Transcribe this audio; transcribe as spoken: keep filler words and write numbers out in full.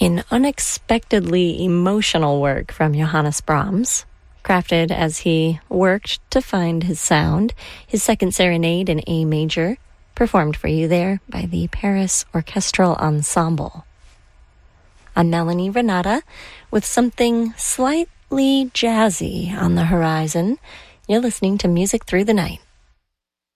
in unexpectedly emotional work from Johannes Brahms. Crafted as he worked to find his sound, his second serenade in A major, performed for you there by the Paris Orchestral Ensemble. I'm Melanie Renata with something slightly jazzy on the horizon. You're listening to Music Through the Night.